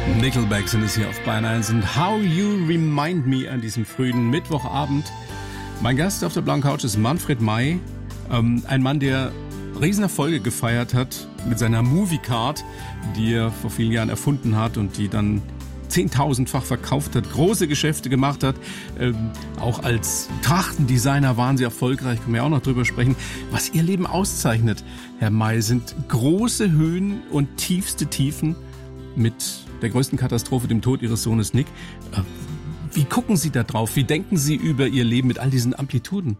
Nickelback sind es hier auf Bayern 1 und How You Remind Me an diesem frühen Mittwochabend. Mein Gast auf der blauen Couch ist Manfred May, ein Mann, der Riesenerfolge gefeiert hat mit seiner Movie Card, die er vor vielen Jahren erfunden hat und die dann 10.000-fach verkauft hat, große Geschäfte gemacht hat. Auch als Trachtendesigner waren Sie erfolgreich, können wir auch noch drüber sprechen. Was Ihr Leben auszeichnet, Herr May, sind große Höhen und tiefste Tiefen mit der größten Katastrophe, dem Tod Ihres Sohnes Nick. Wie gucken Sie da drauf? Wie denken Sie über Ihr Leben mit all diesen Amplituden?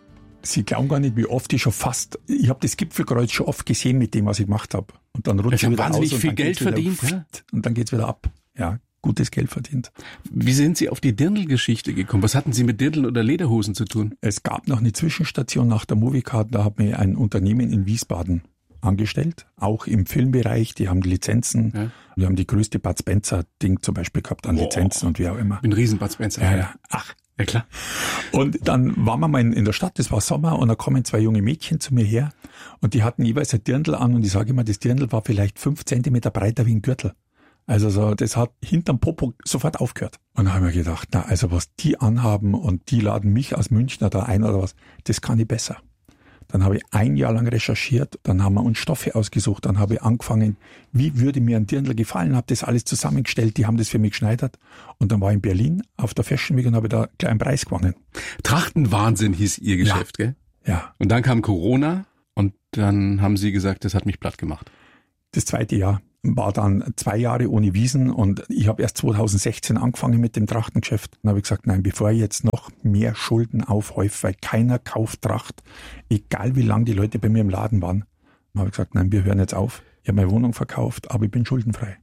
Sie glauben gar nicht, wie oft ich habe das Gipfelkreuz schon oft gesehen mit dem, was ich gemacht habe. Und dann rutscht ich wieder wahnsinnig aus viel Geld verdient. Ja? Und dann geht's wieder ab. Ja, gutes Geld verdient. Wie sind Sie auf die Dirndl-Geschichte gekommen? Was hatten Sie mit Dirndl oder Lederhosen zu tun? Es gab noch eine Zwischenstation nach der Moviecard, da hat mir ein Unternehmen in Wiesbaden angestellt, auch im Filmbereich, die haben die Lizenzen. Ja. Wir haben die größte Bud Spencer-Ding zum Beispiel gehabt an Lizenzen und wie auch immer. Ich bin ein riesen Bud Spencer. Ja. Ach. Ja, klar. Und dann waren wir mal in der Stadt, das war Sommer, und da kommen zwei junge Mädchen zu mir her und die hatten jeweils ein Dirndl an und ich sage immer, das Dirndl war vielleicht 5 Zentimeter breiter wie ein Gürtel. Also so, das hat hinterm Popo sofort aufgehört. Und da habe ich mir gedacht, na, also was die anhaben und die laden mich als Münchner da ein oder was, das kann ich besser. Dann habe ich 1 Jahr lang recherchiert, dann haben wir uns Stoffe ausgesucht, dann habe ich angefangen, wie würde mir ein Dirndl gefallen, habe das alles zusammengestellt, die haben das für mich geschneidert und dann war ich in Berlin auf der Fashion Week und habe da gleich einen Preis gewonnen. Trachtenwahnsinn hieß Ihr Geschäft, ja. Gell? Ja. Und dann kam Corona und dann haben Sie gesagt, das hat mich platt gemacht. Das 2. Jahr war dann 2 Jahre ohne Wiesen und ich habe erst 2016 angefangen mit dem Trachtengeschäft. Dann habe ich gesagt, nein, bevor ich jetzt noch mehr Schulden aufhäufe, weil keiner kauft Tracht, egal wie lange die Leute bei mir im Laden waren, dann habe ich gesagt, nein, wir hören jetzt auf. Ich habe meine Wohnung verkauft, aber ich bin schuldenfrei.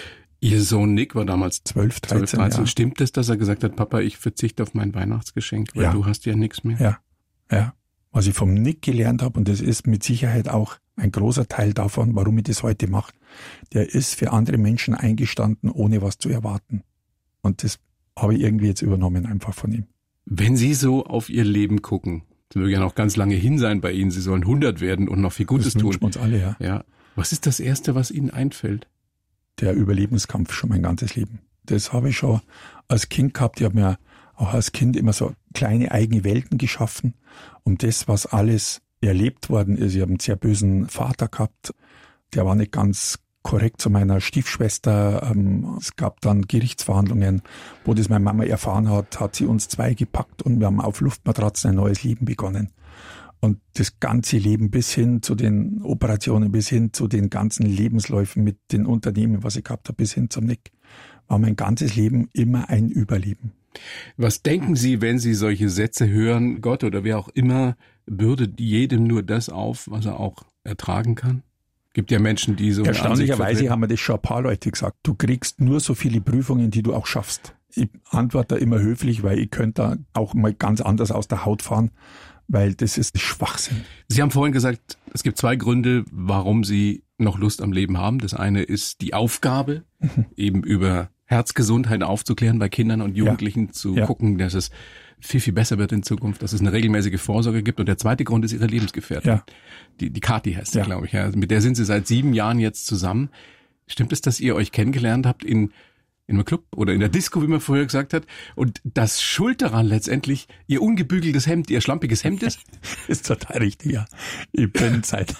Ihr Sohn Nick war damals 12, 13. Ja. Stimmt es, dass er gesagt hat, Papa, ich verzichte auf mein Weihnachtsgeschenk, weil du hast ja nichts mehr? Ja. Was ich vom Nick gelernt habe, und das ist mit Sicherheit auch ein großer Teil davon, warum ich das heute mache, der ist für andere Menschen eingestanden, ohne was zu erwarten. Und das habe ich irgendwie jetzt übernommen, einfach von ihm. Wenn Sie so auf Ihr Leben gucken, das möge ja noch ganz lange hin sein bei Ihnen, Sie sollen 100 werden und noch viel Gutes tun. Das wünschen wir uns alle, ja. Was ist das Erste, was Ihnen einfällt? Der Überlebenskampf schon mein ganzes Leben. Das habe ich schon als Kind gehabt. Ich habe mir auch als Kind immer so kleine eigene Welten geschaffen, um das, was alles erlebt worden ist. Ich habe einen sehr bösen Vater gehabt, der war nicht ganz korrekt zu meiner Stiefschwester. Es gab dann Gerichtsverhandlungen, wo das meine Mama erfahren hat sie uns 2 gepackt und wir haben auf Luftmatratzen ein neues Leben begonnen. Und das ganze Leben bis hin zu den Operationen, bis hin zu den ganzen Lebensläufen mit den Unternehmen, was ich gehabt habe, bis hin zum Nick, war mein ganzes Leben immer ein Überleben. Was denken Sie, wenn Sie solche Sätze hören, Gott oder wer auch immer bürdet jedem nur das auf, was er auch ertragen kann? Gibt ja Menschen, die so erstaunlicherweise haben mir das schon ein paar Leute gesagt. Du kriegst nur so viele Prüfungen, die du auch schaffst. Ich antworte da immer höflich, weil ich könnte da auch mal ganz anders aus der Haut fahren, weil das ist Schwachsinn. Sie haben vorhin gesagt, es gibt 2 Gründe, warum Sie noch Lust am Leben haben. Das eine ist die Aufgabe, eben über Herzgesundheit aufzuklären bei Kindern und Jugendlichen, zu gucken, dass es viel, viel besser wird in Zukunft, dass es eine regelmäßige Vorsorge gibt. Und der zweite Grund ist Ihre Lebensgefährtin. Ja. Die Kathi heißt sie, glaube ich. Ja. Mit der sind Sie seit 7 Jahren jetzt zusammen. Stimmt es, dass ihr euch kennengelernt habt in einem Club oder in der Disco, wie man vorher gesagt hat, und das schuld daran letztendlich Ihr ungebügeltes Hemd, Ihr schlampiges Hemd ist? Ist total richtig, ja. Ich bin seit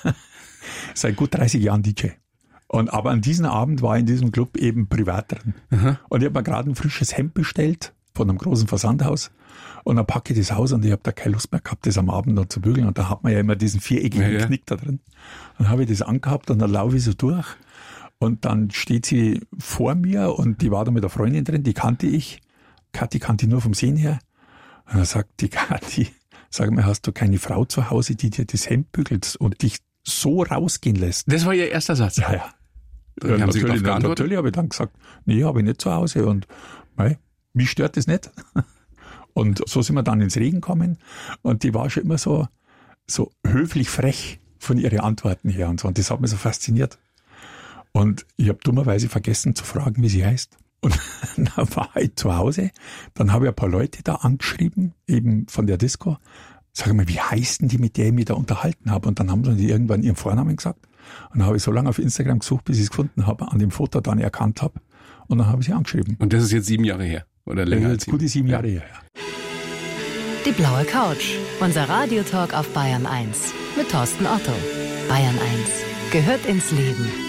gut 30 Jahren DJ. Aber an diesem Abend war in diesem Club eben privat drin. Aha. Und ich habe mir gerade ein frisches Hemd bestellt von einem großen Versandhaus. Und dann packe ich das aus und ich habe da keine Lust mehr gehabt, das am Abend noch zu bügeln. Und da hat man ja immer diesen viereckigen Knick da drin. Dann habe ich das angehabt und dann laufe ich so durch. Und dann steht sie vor mir und die war da mit einer Freundin drin, die kannte ich. Kathi kannte ich nur vom Sehen her. Und dann sagt die Kathi, sag mal, hast du keine Frau zu Hause, die dir das Hemd bügelt und dich so rausgehen lässt? Das war Ihr erster Satz? Ja. Natürlich habe ich dann gesagt, nee, habe ich nicht zu Hause und mich stört das nicht. Und so sind wir dann ins Reden gekommen und die war schon immer so höflich frech von ihren Antworten her und so. Und das hat mich so fasziniert. Und ich habe dummerweise vergessen zu fragen, wie sie heißt. Und dann war ich zu Hause, dann habe ich ein paar Leute da angeschrieben, eben von der Disco. Sag mal, wie heißen die, mit der ich mich da unterhalten habe? Und dann haben sie irgendwann ihren Vornamen gesagt. Und dann habe ich so lange auf Instagram gesucht, bis ich es gefunden habe, an dem Foto dann erkannt habe. Und dann habe ich sie angeschrieben. Und das ist jetzt 7 Jahre her? Oder länger? Jetzt gute 7 Jahre her. Die blaue Couch. Unser Radiotalk auf Bayern 1. Mit Thorsten Otto. Bayern 1 gehört ins Leben.